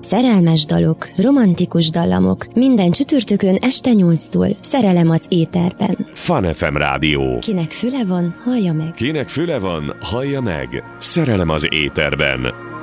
Szerelmes dalok, romantikus dallamok, minden csütörtökön este 8-tól. Szerelem az éterben. Fun FM Rádió. Kinek füle van, hallja meg. Kinek füle van, hallja meg. Szerelem az éterben.